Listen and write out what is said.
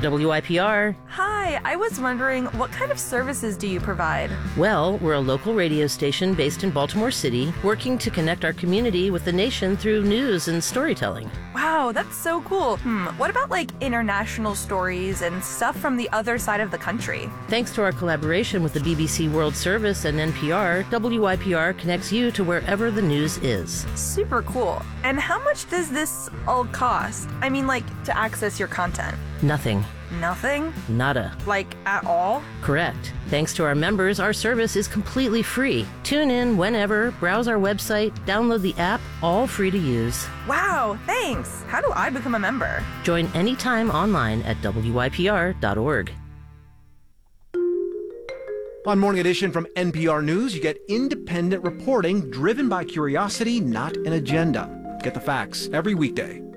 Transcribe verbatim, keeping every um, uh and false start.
W I P R. Hi, I was wondering, what kind of services do you provide? Well, we're a local radio station based in Baltimore City, working to connect our community with the nation through news and storytelling. Wow, that's so cool. Hmm, what about like international stories and stuff from the other side of the country? Thanks to our collaboration with the B B C World Service and N P R, W I P R connects you to wherever the news is. Super cool. And how much does this all cost? I mean, like, to access your content? Nothing. Nothing? Nada. Like, at all? Correct. Thanks to our members, our service is completely free. Tune in whenever, browse our website, download the app, all free to use. Wow, thanks. How do I become a member? Join anytime online at W I P R dot org. On Morning Edition from N P R News, you get independent reporting driven by curiosity, not an agenda. Get the facts every weekday.